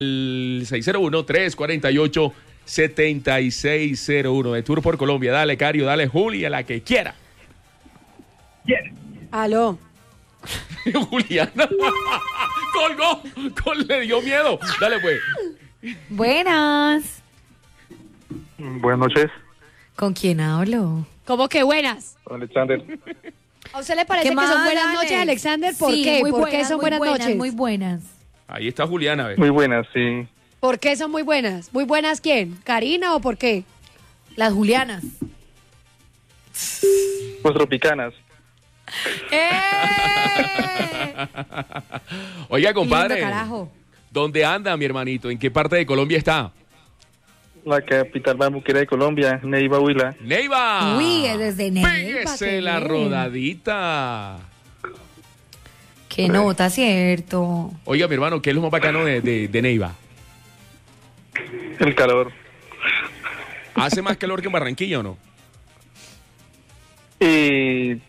El 601-348-7601 de Tour por Colombia. Dale, Cario, dale, Julia, la que quiera. Aló. Juliana. Colgó. Le dio miedo. Dale, pues. Buenas. Buenas noches, ¿Con quién hablo? ¿Cómo que buenas? Alexander. ¿A usted le parece ¿Qué que son más, buenas Alex? noches, Alexander? ¿Por Sí, qué? muy ¿Por qué buenas, son muy buenas noches? Muy buenas. Ahí está Juliana, ¿ves? Muy buenas, sí. ¿Por qué son muy buenas? ¿Muy buenas quién? ¿Karina o por qué? Las Julianas. Pues tropicanas. Oiga, compadre. Lindo carajo. ¿Dónde anda, mi hermanito? ¿En qué parte de Colombia está? La capital bambuquera de Colombia, Neiva, Huila. ¡Neiva! Uy, es desde Neiva. Pégese qué la bien. rodadita. Qué nota, cierto. Oiga, mi hermano, ¿qué es lo más bacano de Neiva? El calor. ¿Hace más calor que en Barranquilla o no? Sí.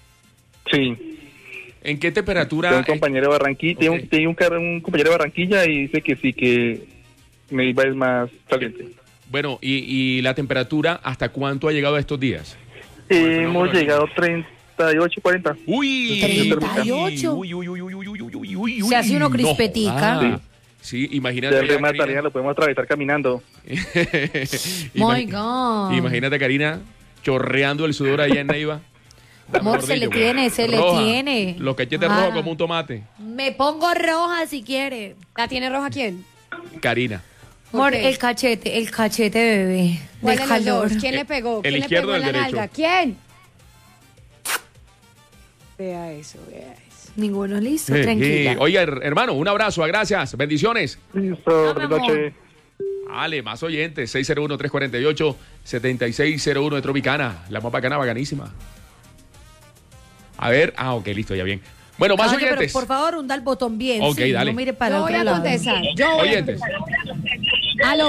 ¿En qué temperatura? Tengo un compañero de Barranquilla, Ok. tengo un compañero de Barranquilla y dice que sí, que Neiva es más caliente. Bueno, y la temperatura, ¿hasta cuánto ha llegado estos días? Hemos llegado 38, 40. ¡Uy! 38. Uy. Se hace uno crispetica. joda. Sí, imagínate. Ya el remate Karina. Tarea lo podemos atravesar caminando. My God. Imagínate, Karina, chorreando el sudor allá en Neiva. Amor, se le tiene, se le Roja. tiene. Los cachetes Ah. rojos como un tomate. Me pongo roja si quiere. ¿La tiene roja quién? Karina. Amor, qué? el cachete, bebé. ¿Cuál Del de los calor. dos? ¿Quién le pegó? El ¿Quién le izquierdo pegó o en el la derecho? nalga? ¿Quién? Vea eso, vea eso. Ninguno listo, tranquila. Oiga, hermano, un abrazo, gracias, bendiciones. Listo, buenas noches. Dale, más oyentes, 601-348-7601 de Tropicana, la más bacana, bacanísima. A ver, ok, listo, ya bien. Bueno, más Caballo, pero oyentes. por favor, hunda el botón bien. Ok, sí, dale. No mire para Yo el voy otro a lado. contestar. Yo voy a Oyentes. contestar. Aló.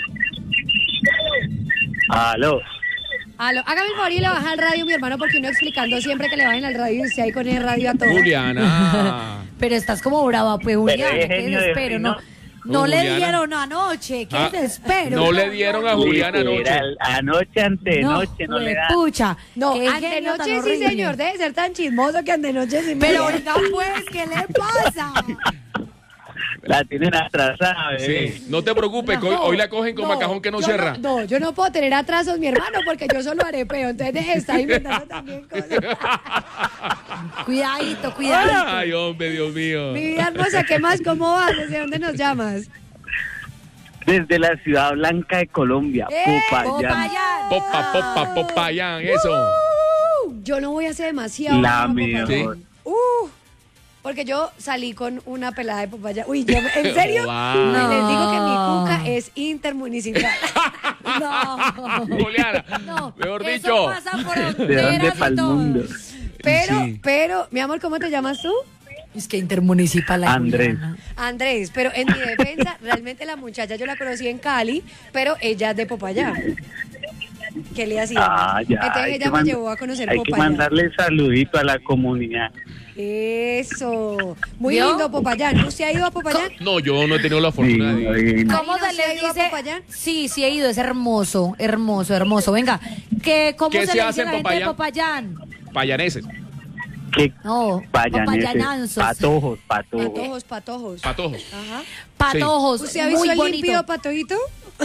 Aló. Aló. Hágame el favor y le baja el radio, mi hermano, porque uno explicando siempre que le bajen al radio y usted ahí con el radio a todo. Juliana. Pero estás como brava, pues, Juliana. es Qué genio de desespero. fino. No le Juliana. dieron anoche. Qué Ah, desespero. no le dieron a Juliana anoche. Literal, anoche, antenoche, no le da. Pucha. No, qué genio antenoche tan sí, horrible. señor. Debe ser tan chismoso que antenoche sí me Pero dio. oiga, pues, ¿qué le pasa? La tienen atrasada, bebé. Sí, no te preocupes, que hoy la cogen como a cajón que no yo cierra. No, yo no puedo tener atrasos, mi hermano, porque yo solo arepeo. Entonces deje de estar inventando también cosas. Cuidadito. Ay, hombre, Dios mío. Mi vida hermosa, ¿qué más? ¿Cómo vas? ¿Desde dónde nos llamas? Desde la Ciudad Blanca de Colombia, Popayán. Popayán. Popayán, eso. Yo no voy a hacer demasiado. La no, mejor. Popayán. Porque yo salí con una pelada de Popayán. Uy, yo, ¿en serio? Wow. Y les digo que mi No. cuca es intermunicipal. No. Juliana, No, mejor eso dicho. pasa ¿De dónde fronteras y para el todo. mundo? Sí. Pero, mi amor, ¿cómo te llamas tú? Es que intermunicipal la Andrés. Juliana. Andrés, pero en mi defensa, realmente la muchacha yo la conocí en Cali, pero ella es de Popayán. ¿Qué le hacía? Ya. Entonces hay ella que me mand- llevó a conocer Hay que Popayán. mandarle saludito a la comunidad. Eso. Muy ¿Vio? lindo Popayán. ¿Usted ha ido a Popayán? No, yo no he tenido la fortuna de ir. Divino. ¿Cómo Marina, se ¿usted ha le ido a dice? Popayán? Sí, sí he ido, es hermoso. Venga, ¿cómo ¿Qué se se le hace dice a en la gente de Popayán? Payaneses, ¿Qué No, payaneses? papayananzos. Patojos. Patojos. patojos. Ajá. Patojos, ¿Usted ha visto muy el bonito. límpido patojito?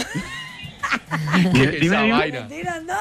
Esa vaina. Mentira, no.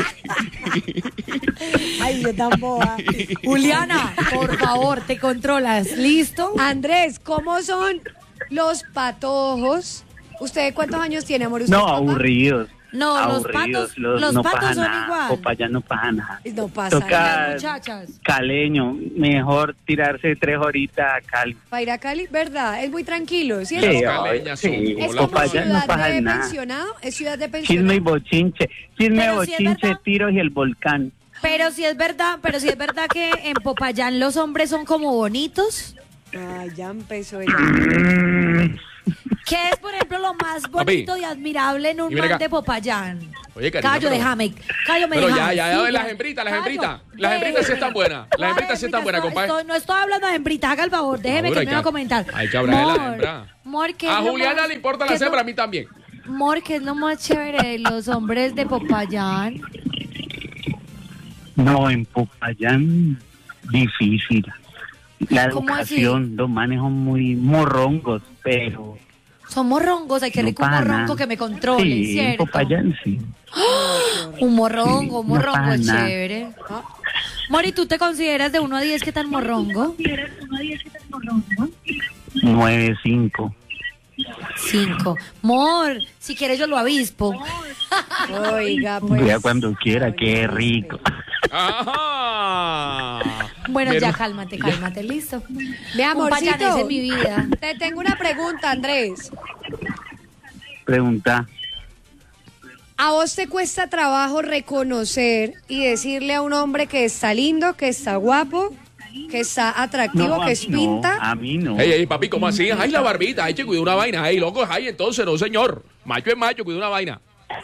Ay, yo tan boba. Juliana, por favor, te controlas. ¿Listo? Andrés, ¿cómo son los patojos? ¿Usted cuántos años tiene, amor? ¿Usted No, es papá? aburridos. No, Aburridos. los no patos pasa son nada. igual. Popayán no pasa nada. No pasa Toca- nada. Muchachas. Caleño, mejor tirarse 3 horitas a Cali. Para ir a Cali, ¿verdad? Es muy tranquilo, ¿sí? Sí, es caleñas son sí, como es la como madre. Popayán no ciudad pasa de nada. pensionado. Es ciudad de Chisme y pensionado. bochinche. Chisme, Pero si es bochinche, verdad- tiros y el volcán. Pero si es verdad que en Popayán los hombres son como bonitos. Ay, ya empezó ella. ¿Qué es, por ejemplo, lo más bonito y admirable en un Y ven man acá. de Popayán? Oye, Karina, Callo, pero- déjame. Callo, me Pero dejas. ya, Sí, las hembritas. Las Callo. hembritas sí están buenas. Las hembritas sí están buenas, compadre. No estoy hablando de hembritas, haga el favor, déjeme Ahora que me va a comentar. hay que hablar de la Mor, hembra. Mor, ¿qué A es lo Juliana más- le importan qué las es lo- hembras, a mí también. Mor, ¿qué es lo más chévere de los hombres de Popayán? No, en Popayán, difícil. La ¿Cómo así? educación, los manes son muy morrongos, pero... Son morrongos, hay que no rico un para morrongo nada. que me controle, Sí, en ¿cierto? Popayán sí. Un morrongo Sí, no es para nada. chévere. Mori, ¿tú te consideras de 1 a 10 qué tan morrongo? 9-5. 5. Mor, si quieres yo lo avispo. Oiga, pues. Vea cuando quiera, qué rico. Ajá. Bueno, Pero- ya cálmate, listo. Mi Un payanés amorcito, en mi vida. te tengo una pregunta, Andrés. Pregunta. ¿A vos te cuesta trabajo reconocer y decirle a un hombre que está lindo, que está guapo, que está atractivo, que es pinta? A mí no. Ey, papi, ¿cómo así? Ay, la barbita, ay, che, cuida una vaina. Ay, loco, ay, entonces, no, señor. Macho es macho, cuida una vaina.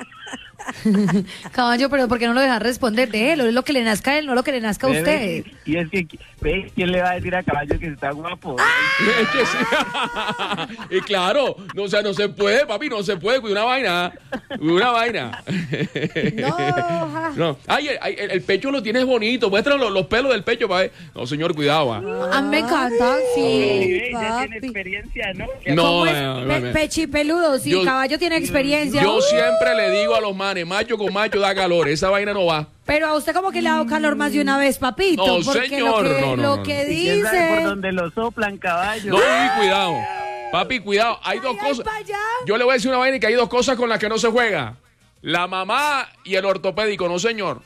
Caballo, pero ¿por qué no lo dejan responder de él? Es lo que le nazca a él, no lo que le nazca a usted. Y es que, ¿ves? ¿Quién le va a decir a Caballo que está guapo? Es que sí. Y claro, no, o sea, no se puede, papi, no se puede, cuida una vaina. Cuida una vaina. No, ja. No. Ay, el pecho lo tienes bonito, muestra los pelos del pecho, para ver. No, señor, cuidado. Va. A mí me encantan, sí. Ya papi. tiene experiencia, ¿no? No, ¿Cómo es? no. Pechipeludo, sí, Yo- caballo tiene experiencia. Yo siempre le digo a los manes, macho con macho da calor, esa vaina no va. Pero a usted como que le ha dado calor más de una vez, papito. No, porque señor, lo que, no, no, lo no. que ¿Y quién sabe por dice... donde lo soplan, Caballo? No, y cuidado. Papi, cuidado, hay dos ay, cosas. pa' allá. Yo le voy a decir una vaina y que hay dos cosas con las que no se juega. La mamá y el ortopédico, no señor.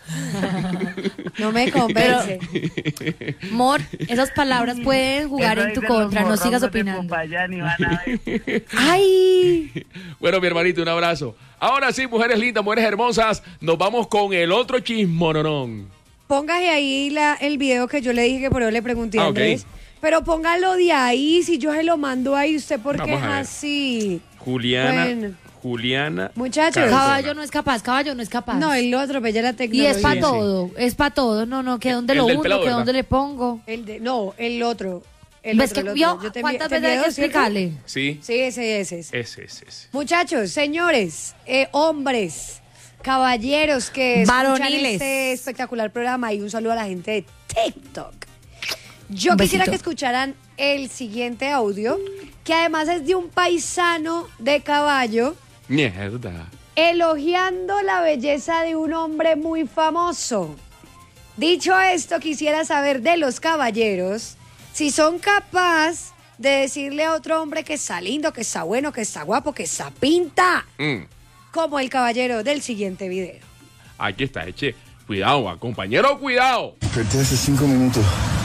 No me convence. Mor, esas palabras pueden jugar Eso en tu dicen los contra, no sigas morrongos de opinando. Popayán y van a ver. ¡Ay! Bueno, mi hermanito, un abrazo. Ahora sí, mujeres lindas, mujeres hermosas, nos vamos con el otro chismononón. Póngase ahí el video que yo le dije que por eso le pregunté a Ah, ok. Andrés. Pero póngalo de ahí, si yo se lo mando ahí, ¿usted por qué Vamos es a ver. así? Juliana. Bueno. Juliana. Muchachos. Cardona. Caballo no es capaz, caballo no es capaz. No, el otro, pues ya la y tecnología. es para sí. todo, es para todo. No, que dónde El lo del uno, pelado, que ¿verdad? dónde le pongo. No, el otro. El ¿Ves otro, que el vio? otro. Yo te ¿Cuántas te veces hay que envié dos, ¿cierto? explicarle? Sí. Sí, ese. Ese. Muchachos, señores, hombres, caballeros que escuchan Varoniles. este espectacular programa y un saludo a la gente de TikTok. Yo Un quisiera besito. que escucharan el siguiente audio, que además es de un paisano de Caballo, Mierda. elogiando la belleza de un hombre muy famoso. Dicho esto, quisiera saber de los caballeros si son capaces de decirle a otro hombre que está lindo, que está bueno, que está guapo, que está pinta, como el caballero del siguiente video. Aquí está, eche. Cuidado, va, compañero, cuidado. Desperté hace 5 minutos.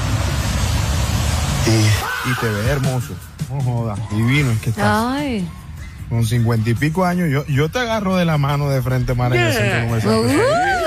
Y te ves hermoso. No jodas, divino es que estás. Ay. Con 50 y pico años, yo te agarro de la mano de frente, Mara, en el centro comercial.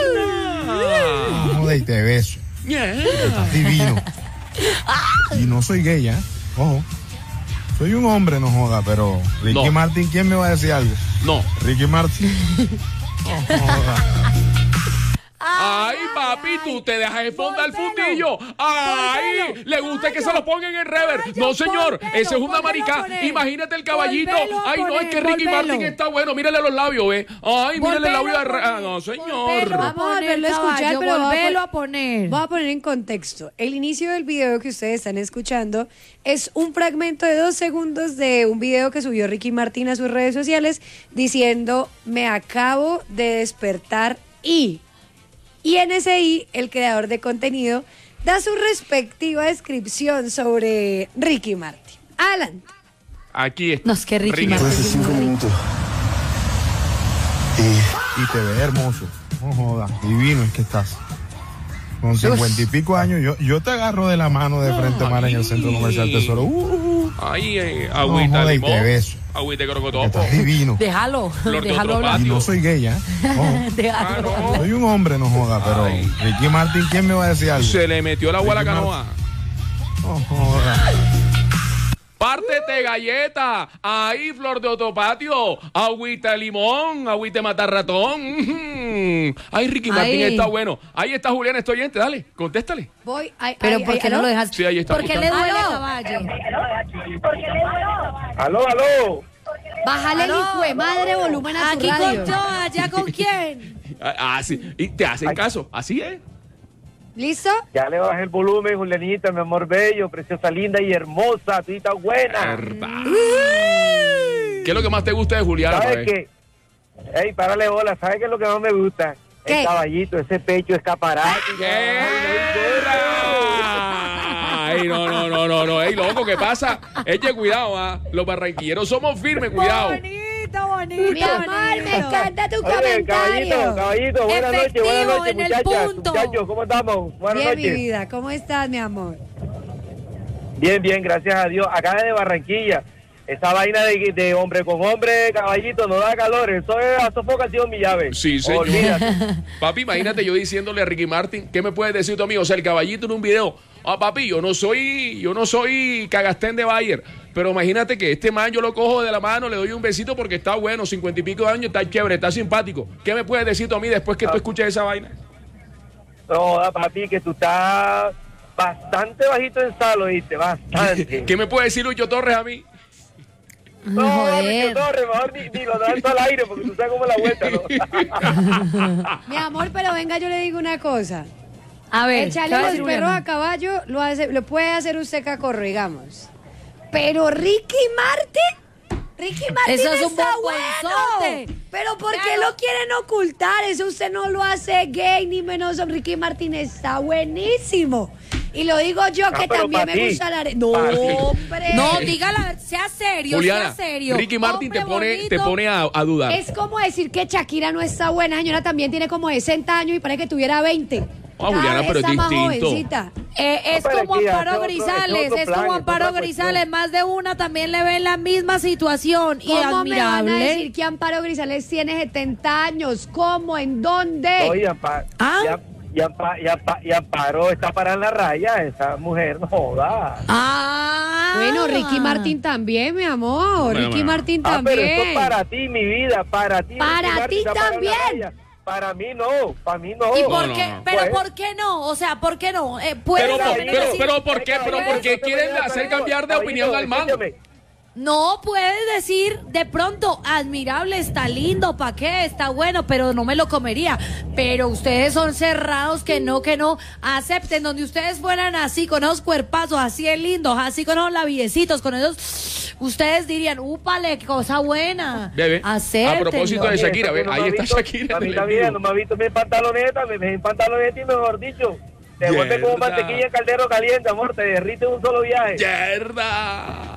No jodas, y te beso. Estás divino. Y no soy gay, ¿eh? Ojo. Soy un hombre, no joda, pero Ricky No. Martin, ¿quién me va a decir algo? No. Ricky Martin. No joda. Ay, papi, tú te dejas de fonda el fundillo. Ay, Volvelo. le gusta que Caballo. se lo pongan en el rever. Caballo, No, señor, volvelo, ese es una volvelo a marica. poner. Imagínate el caballito. Volvelo a Ay, no, es poner, que Ricky volvelo. Martin está bueno. Mírale los labios, ve. Ay, mírale el labio de... Ah, no, señor. Vamos a volverlo a escuchar, pero volverlo a poner. Voy a poner en contexto. El inicio del video que ustedes están escuchando es un fragmento de 2 segundos de un video que subió Ricky Martin a sus redes sociales diciendo: me acabo de despertar y en ese el creador de contenido da su respectiva descripción sobre Ricky Martin. Adelante. Aquí está. No, es que Ricky Desperté Martin. hace 5 minutos. Y te ves hermoso. No jodas, divino es que estás. Con 50 y pico años, yo te agarro de la mano de frente, Mara, en el centro comercial Tesoro. Ay, No agüita joda, de y te limón. beso. Agüita de crocotopo. Estás divino. Déjalo, Flor de déjalo otro hablar. Y no soy gay, ¿eh? Ojo. Déjalo. Ah, no. Soy un hombre, no joda, pero Ay. Ricky Martin, ¿quién me va a decir algo? Se le metió el agua a la Ricky canoa. No joda. Pártete galleta. Ahí, flor de otopatio. Agüita de limón, agüita de matar ratón. Ay, Ricky Martin está bueno. Ahí está Julián, estoy oyente, dale, contéstale. Voy. Pero ¿por qué no lo dejas? Sí, ahí está. ¿Por qué le duele a caballo? Aló. Bájale el hijo de madre volumen a tu Aquí radio. con yo, allá con quién. Sí. Y te hacen caso, así es. ¿Listo? Ya le bajé el volumen, Julianita, mi amor bello, preciosa, linda y hermosa, tú estás buena. ¿Qué es lo que más te gusta de Juliana? ¿Sabes qué? Ey, párale bola, ¿sabes qué es lo que más me gusta? ¿Qué? El caballito, ese pecho escaparate. Ay, no. Ey, loco, ¿qué pasa? Eche cuidado, los barranquilleros somos firmes, cuidado. Bonito. Mi amor, me encanta tu Oye, comentario. caballito, buenas Efectivo, noches, en el muchachas, punto. muchachos, ¿cómo estamos? Buenas Bien, mi noches. vida. ¿Cómo estás, mi amor? Bien, gracias a Dios. Acá de Barranquilla, esa vaina de hombre con hombre, caballito, no da calor. Eso es a sofocación, mi llave. Sí, señor. Olvídate. Papi, imagínate yo diciéndole a Ricky Martin, ¿qué me puedes decir tú a mí? O sea, el caballito en un video. Papi, yo no soy Cagastén de Bayer, pero imagínate que este man yo lo cojo de la mano, le doy un besito porque está bueno, 50 y pico de años, está chévere, está simpático. ¿Qué me puedes decir tú a mí después que tú escuches esa vaina? No, papi, que tú estás bastante bajito en sal, ¿oíste? Bastante. ¿Qué me puede decir Lucho Torres a mí? No, Joder. Ricky Torres, mejor ni lo das al aire porque tú sabes cómo es la vuelta, ¿no? Mi amor, pero venga, yo le digo una cosa. A ver, Echarle ¿qué va a los decir perros Juliana? a caballo lo puede hacer usted cacorro, digamos. Pero Ricky Martin Eso es un está bombonzote. bueno. Pero ¿por qué Claro. lo quieren ocultar? Eso usted no lo hace gay, ni menos. Ricky Martin está buenísimo. Y lo digo yo, que pero también pa' me ti. gusta la... No, Pa' ti. hombre. No, dígala, sea serio, Juliana, sea serio. Ricky Martin te Hombre pone bonito. a dudar. Es como decir que Shakira no está buena. Señora, también tiene como 60 años y parece que tuviera 20. Juliana, pero es Está más distinto. jovencita. Es No, pero como aquí Amparo hace otro- Grisales, es otro es plan, como es Amparo otra Grisales, cuestión. más de una también le ven la misma situación y ¿Cómo me van a admirable. decir que Amparo Grisales tiene 70 años? ¿Cómo? ¿En dónde? Oye, ¿Ah? y Amparo está para la raya, esa mujer, no joda. Ah. Bueno, Ricky Martin también, mi amor. Bueno, Ricky bueno. Martin Pero también. esto es para ti, mi vida, para ti. Para Ricky Martin ti está para la también. raya. Para mí no, para mí no. ¿Y por No, qué? no, no. Pero Pues- ¿por qué no? O sea, ¿por qué no? ¿Puedes Pero, al menos decir- ¿por qué? Pero ¿por qué quieren hacer cambiar de opinión al man? No, puedes decir de pronto, admirable, está lindo, ¿pa' qué? Está bueno, pero no me lo comería. Pero ustedes son cerrados, que no acepten. Donde ustedes fueran así, con esos cuerpazos, así de lindos, así con esos labiecitos, con esos, ustedes dirían, úpale, qué cosa buena. Bebe, Acéptenlo. a propósito de Shakira, ve, ahí está Shakira. A mí en el también, vivo. no me ha visto mi pantaloneta, me dejé en pantaloneta y mejor dicho, te vuelve como Mierda. mantequilla en caldero caliente, amor, te derrite en un solo viaje. ¡Yerda!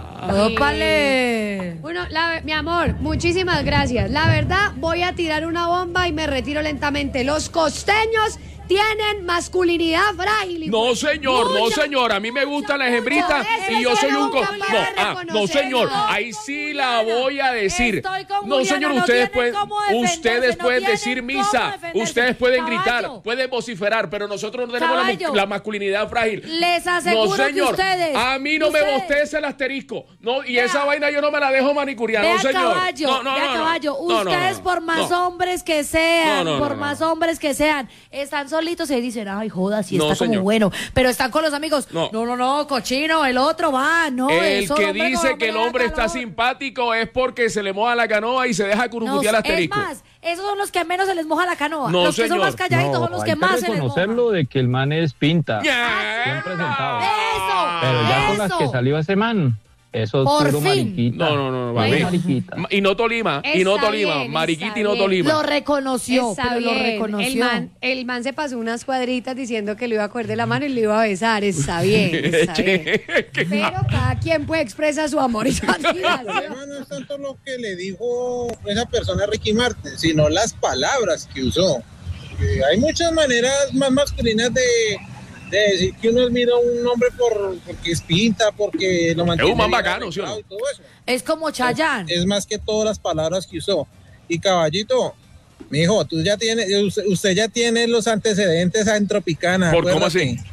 Ópale. Bueno, mi amor, muchísimas gracias. La verdad, voy a tirar una bomba y me retiro lentamente. Los costeños tienen masculinidad frágil. No, señor, no, Mucho. señor. A mí me gustan las hembritas Eso y yo sí soy lo un... nunca voy a no, reconocer, señor. no. Ahí sí la voy a decir. Estoy con No, Juliana, señor, no ustedes tienen pueden, cómo defenderse, no pueden tienen decir cómo misa, defenderse. ustedes pueden gritar, Caballo. pueden vociferar, pero nosotros no tenemos Caballo. la masculinidad frágil. Les aseguro no, que señor. ustedes- A mí no me ustedes- bostece el asterisco. No, y Vea. esa vaina yo no me la dejo manicuriar, Vea no, señor. caballo, vea caballo. Ustedes por más hombres que sean, No, no, por no, más no. hombres que sean, están solitos y dicen, ay, joda, si No, está como señor. bueno. Pero están con los amigos. No. No, cochino, el otro va, no. El eso, que hombre, dice como que el me da hombre está calor. simpático es porque se le moja la canoa y se deja No, curucutear el es asterisco. más, esos son los que menos se les moja la canoa. No, los que son señor. más calladitos son los que hay más que se les moja. reconocerlo de que el man es pinta. ¡Mierda! Bien presentado. Eso, Pero ya con las eso. que salió ese man, eso es Por puro fin. mariquita. No, Puro mami. mariquita. Y no Tolima, y no Está Tolima, bien, Mariquita está y no bien. Tolima. Lo reconoció, Está pero lo bien. reconoció. El man se pasó unas cuadritas diciendo que lo iba a coger de la mano y lo iba a besar. Está bien, está bien. Pero cada quien puede expresar su amor y su admiración. El problema no es tanto lo que le dijo esa persona a Ricky Martin, sino las palabras que usó. Hay muchas maneras más masculinas de decir que uno admira a un hombre porque es pinta, porque lo mantiene Es un man bien bacano, ¿sí o no? arreglado y todo eso. Es como Chayanne. Es más que todas las palabras que usó. Y caballito, mijo, usted ya tiene los antecedentes en Tropicana. ¿Por cómo acuérdate. así?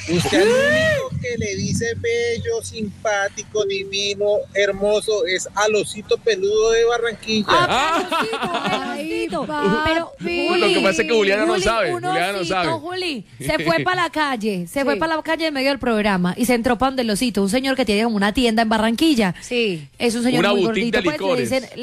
Usted al único que le dice bello, simpático, divino, hermoso es al osito peludo de Barranquilla. Ay, Pero papi. Lo que pasa es que Juliana no Juli, sabe. un Juliana no osito, sabe. Juli, se fue para la calle, Sí. fue para la calle en medio del programa y se entró para donde el osito, un señor que tiene como una tienda en Barranquilla. Sí. Es un señor Una muy boutique gordito, de pues, le licores. dicen